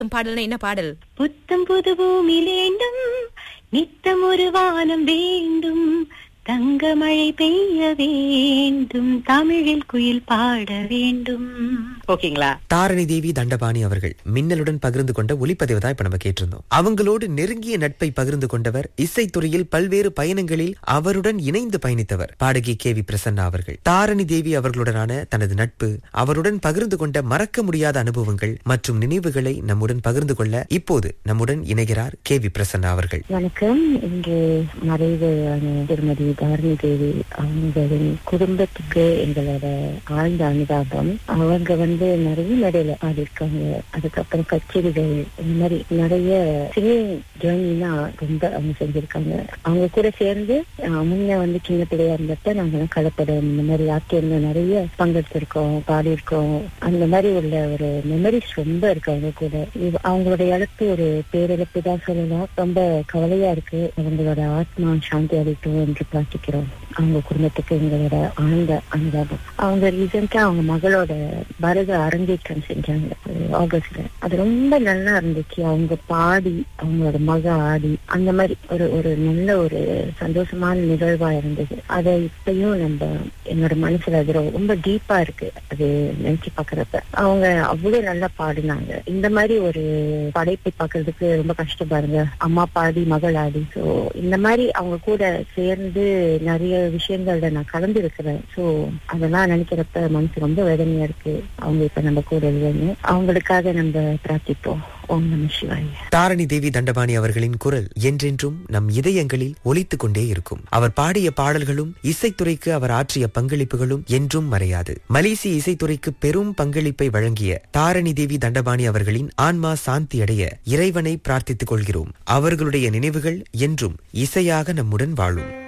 பாடல்னா என்ன பாடல்? புத்தம் புது பூமி வேண்டும், நித்தம் ஒரு வானம் வேண்டும், தங்க மழை பெய்ய வேண்டும், தமிழில் குயில் பாட வேண்டும். ஓகேங்களா? தாரணி தேவி தண்டபாணி அவர்கள் மின்னலுடன் பகிர்ந்து கொண்ட ஒளிப்பதிவு தான் இப்ப நம்ம கேட்டிருந்தோம். அவங்களோடு நெருங்கிய நட்பை பகிர்ந்து கொண்டவர், இசைத்துறையில் பல்வேறு பயணங்களில் அவருடன் இணைந்து பயணித்தவர் பாடகி KV பிரசன்னா அவர்கள். தாரணி தேவி அவர்களுடனான தனது நட்பு, அவருடன் பகிர்ந்து கொண்ட மறக்க முடியாத அனுபவங்கள் மற்றும் நினைவுகளை நம்முடன் பகிர்ந்து கொள்ள இப்போது நம்முடன் இணைகிறார் KV பிரசன்னா அவர்கள். வணக்கம். இன்று மறைவு திருமதி தாரணி தேவி அவங்களின் குடும்பத்துக்கு எங்களோட ஆழ்ந்த அனுதாபம். அவங்க நிறைய மேடையில ஆடிருக்காங்க. அதுக்கப்புறம் கச்சேரிகள், இந்த மாதிரி நிறைய சிங்கிங் ஜேர்னிலாம் ரொம்ப அவங்க செஞ்சிருக்காங்க. அவங்க கூட சேர்ந்து முன்ன சின்ன பிள்ளையா இருந்தப்ப நாங்க கலப்படம் இந்த மாதிரி ஆக்கியங்க நிறைய பங்கெடுத்திருக்கோம், பாடியிருக்கோம். அந்த மாதிரி உள்ள ஒரு மெமரிஸ் ரொம்ப இருக்கு அவங்க கூட. அவங்களோட இழப்பு ஒரு பேரிழப்பு தான் சொல்லலாம். ரொம்ப கவலையா இருக்கு. அவங்களோட ஆத்மா சாந்தி அளிக்கும் என்று பிரார்த்திக்கிறோம். அவங்க குடும்பத்துக்கு எங்களோட ஆழ்ந்த அனுதாபம். அவங்க ரீசெண்டா அவங்க மகளோட பரத அரங்கேற்றம் செஞ்சாங்க ஆகஸ்ட்ல. அது ரொம்ப நல்லா இருந்துச்சு. அவங்க பாடி, அவங்களோட மக ஆடி, அந்த மாதிரி ஒரு நல்ல ஒரு சந்தோஷமான நிகழ்வா இருந்தது. அதை இப்பயும் என்னோட மனசுல அது ரொம்ப டீப்பா இருக்கு. அது நினைச்சு பாக்குறப்ப அவங்க அவ்வளவு நல்லா பாடினாங்க. இந்த மாதிரி ஒரு படைப்பை பாக்குறதுக்கு ரொம்ப கஷ்டம் பாருங்க. அம்மா பாடி மகள் ஆடி. சோ இந்த மாதிரி அவங்க கூட சேர்ந்து நிறைய விஷயங்கள்ல நான் கலந்து இருக்கிறேன். சோ அதெல்லாம் நினைக்கிறப்ப மனசு ரொம்ப வேதனையா இருக்கு. அவங்க இப்ப நம்ம கூட இல்லைன்னு. அவங்களுக்காக நம்ம பிரார்த்திப்போம். ஓம் நம சிவாய. தாரணி தேவி தண்டபாணி அவர்களின் குரல் என்றென்றும் நம் இதயங்களில் ஒலித்துக் கொண்டே இருக்கும். அவர் பாடிய பாடல்களும் இசைத்துறைக்கு அவர் ஆற்றிய பங்களிப்புகளும் என்றும் மறையாது. மலேசிய இசைத்துறைக்கு பெரும் பங்களிப்பை வழங்கிய தாரணி தேவி தண்டபாணி அவர்களின் ஆன்மா சாந்தி அடைய இறைவனை பிரார்த்தித்துக் கொள்கிறோம். அவர்களுடைய நினைவுகள் என்றும் இசையாக நம்முடன் வாழும்.